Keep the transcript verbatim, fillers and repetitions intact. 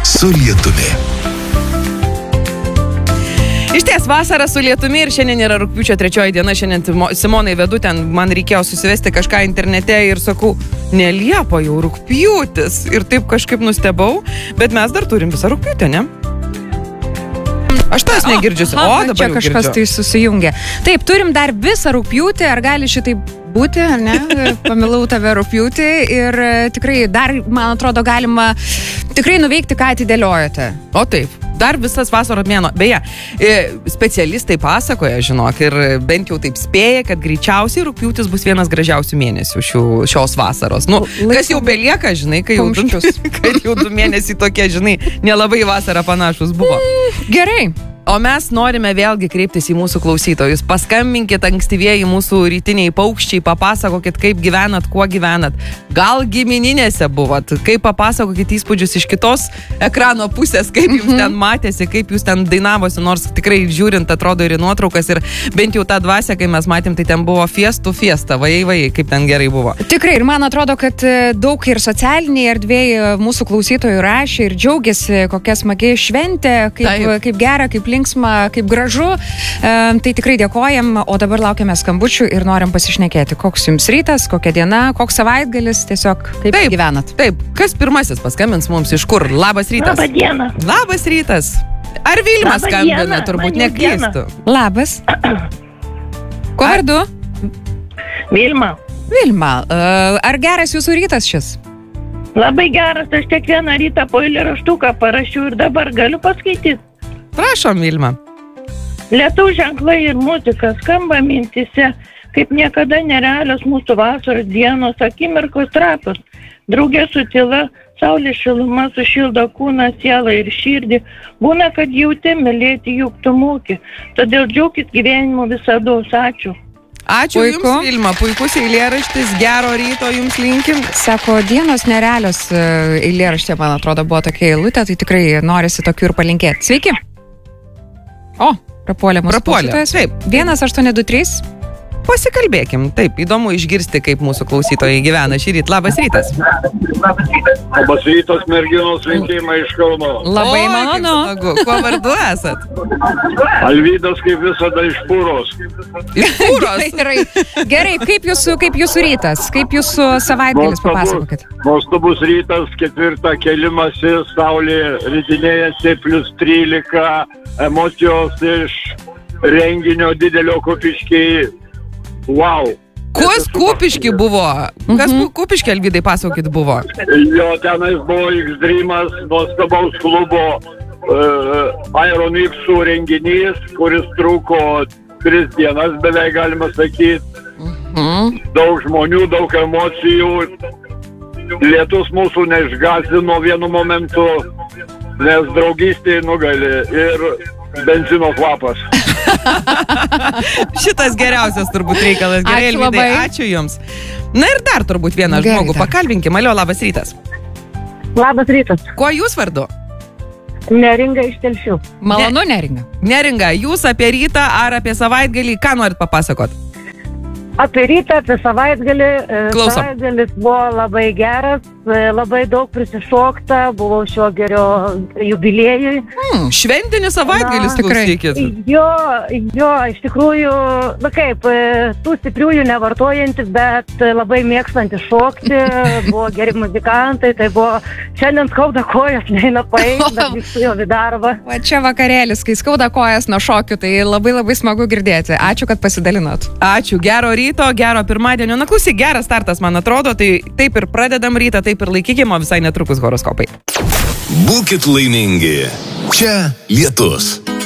su lietumi. Išties vasara su lietumi ir šiandien yra rugpjūčio trečioji diena, šiandien Simonai vedu ten, man reikėjo susivesti kažką internete ir sakau, ne Liepa jau rugpjūtis ir taip kažkaip nustebau, bet mes dar turim visą rugpjūtį, ne? Aš tas negirdžiusi, o, o dabar čia kažkas tai susijungia. Taip, turim dar visą rugpjūtį, ar gali šitaip būti, ar ne? Pamilau tave rugpjūtį ir tikrai dar, man atrodo, galima tikrai nuveikti, ką atidėliojate. O taip, dar visas vasaros mėnuo. Beje, specialistai pasakoja, žinok, ir bent jau taip spėja, kad greičiausiai rugpjūtis bus vienas gražiausių mėnesių šių, šios vasaros. Nu, kas jau belieka, žinai, kai jau, du, kai jau du mėnesiai tokie, žinai, nelabai vasarą panašus buvo. Gerai. O mes norime vėlgi kreiptis į mūsų klausytojus. Paskambinkit ankstyvieji mūsų rytiniai paukščiai, papasakokit, kaip gyvenat, kuo gyvenat. Gal gimininėse buvot, kaip papasakokit įspūdžius iš kitos ekrano pusės, kaip jums ten matėsi, kaip jūs ten dainavosi, nors tikrai žiūrint atrodo ir į nuotraukas ir bent jau tą dvasę, kai mes matėm, tai ten buvo fiestų fiesta, vajai, vajai, kaip ten gerai buvo. Tikrai, ir man atrodo, kad daug ir socialiniai erdvėjai mūsų klausytojų rašė ir džiaugiasi, kokia smagiai šventė, kaip, kaip gera, kaip linksma, kaip gražu. E, tai tikrai dėkojam, o dabar laukiame skambučių ir norim pasišnekėti. Koks jums rytas, kokia diena, koks savaitgalis, tiesiog kaip taip, gyvenat. Taip, kas pirmasis paskambins mums iš kur? Labas rytas. Labą dieną. Labas rytas. Ar Vilma Labą skambina, dieną, turbūt man neklystų. Labas. Kuo vardu? Vilma. Vilma, ar geras jūsų rytas šis? Labai geras, aš kiekvieną rytą po eilėraštuką parašiau ir dabar galiu paskaityti. Prašom, Vilma. Lietaus ženklai ir muzika skamba mintise, kaip niekada nerealios mūsų vasaros dienos, akimirkos trapios. Drauge su tyla, saulės šiluma sušildo kūną, sielą ir širdį. Būna, kad jauti, mylėti juk tu moki. Todėl džiaukis gyvenimu visados. Ačiū. Ačiū Puiku. Jums, Vilma. Puikus eilėraštis, gero ryto Jums linkim. Sako, dienos nerealios eilėraštė, man atrodo, buvo tokia eilutė, tai tikrai norisi tokių ir palinkėti. Sveiki. O, prapuolė mūsų klausytojas. Taip. vienas aštuoni du trys. Pasikalbėkim. Taip, įdomu išgirsti, kaip mūsų klausytojai gyvena šį rytą. Labas rytas. Labas rytas, merginos, linkėjimai iš Kauno. Labai Oi, kaip malonu. smagu. Kuo vardu esat? Alvydas kaip visada iš Pūros. Iš Pūros. Gerai, gerai, kaip jūsų, kaip jūsų rytas, kaip jūsų savaitgalis, papasakokit. Nuostabus rytas, ketvirtą kelimasi, saulė rytinėjasi, plus trylika, emocijos iš renginio didelio Kupiškiai. Wow. Kas Kupiški buvo? Kas mhm. Kupiški, Alvydai, pasakokit, buvo? Jo, tenais buvo X-Dreamas, nuostabaus klubo uh, Iron X renginys, kuris truko tris dienas, beveik galima sakyti. Mhm. Daug žmonių, daug emocijų. Lietus mūsų neišgąsdino vienu momentu, nes draugystė nugali ir benzino kvapas. Šitas geriausias turbūt reikalas. Gerai, Ačiū Alvydai, labai. ačiū Jums. Na ir dar turbūt vieną Gerai, žmogų dar. pakalbinkim. Alio, labas rytas. Labas rytas. Kuo Jūs vardu? Neringa iš Telšių. Malonu, neringa. Neringa, Jūs apie rytą ar apie savaitgalį, ką norit papasakot? Apie rytą, apie savaitgalį. Klausom. Savaitgalis buvo labai geras, labai daug prisišokta, buvau šio gerio jubiliejui. Hmm, šventinis savaitgalis, Na, klausykit. Jo, jo, iš tikrųjų, na kaip, tų stipriųjų nevartojantis, bet labai mėgstantis šokti, buvo geri muzikantai, tai buvo, šiandien skauda kojas, neina paeiti, bet vykstu jau į darbą. Va čia vakarėlis, kai skauda kojas nuo šokių, tai labai labai smagu girdėti. Ačiū, kad pasidalinot. Ačiū, gero ryto, gero pirmadienio. Na, klausyk, geras startas, man atrodo, tai taip ir pradedam rytą, taip ir laikykime, visai netrukus horoskopai. Būkit laimingi. Čia Lietus.